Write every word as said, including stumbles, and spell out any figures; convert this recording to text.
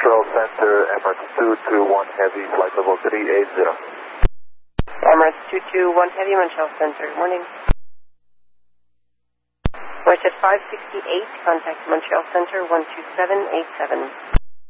Montreal Center, Emirates two two one Heavy, flight level three eight zero. Emirates two two one Heavy, Montreal Center. Morning. Voice at five sixty-eight, contact Montreal Center one two seven eight seven.